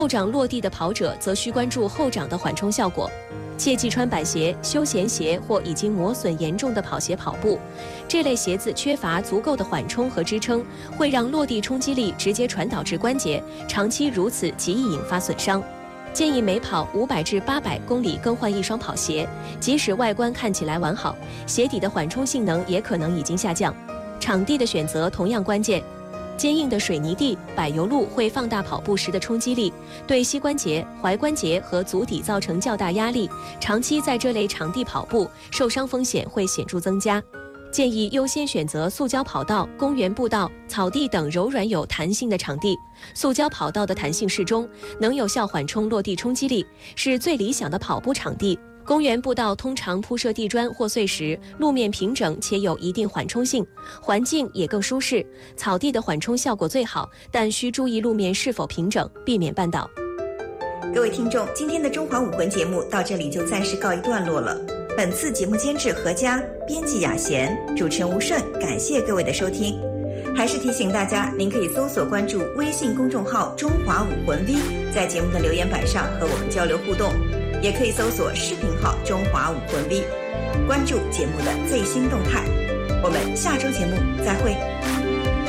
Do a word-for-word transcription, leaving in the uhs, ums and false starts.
后掌落地的跑者则需关注后掌的缓冲效果，切忌穿板鞋、休闲鞋或已经磨损严重的跑鞋跑步。这类鞋子缺乏足够的缓冲和支撑，会让落地冲击力直接传导至关节，长期如此极易引发损伤。建议每跑五百至八百公里更换一双跑鞋，即使外观看起来完好，鞋底的缓冲性能也可能已经下降。场地的选择同样关键。坚硬的水泥地、柏油路会放大跑步时的冲击力，对膝关节、踝关节和足底造成较大压力。长期在这类场地跑步，受伤风险会显著增加。建议优先选择塑胶跑道、公园步道、草地等柔软有弹性的场地。塑胶跑道的弹性适中，能有效缓冲落地冲击力，是最理想的跑步场地。公园步道通常铺设地砖或碎石，路面平整且有一定缓冲性，环境也更舒适。草地的缓冲效果最好，但需注意路面是否平整，避免绊倒。 各位听众，今天的中华武魂节目到这里就暂时告一段落了。本次节目监制何佳，编辑雅贤，主持人吴顺，感谢各位的收听。还是提醒大家，您可以搜索关注微信公众号中华武魂 V， 在节目的留言板上和我们交流互动，也可以搜索视频号中华武魂 V， 关注节目的最新动态。我们下周节目再会。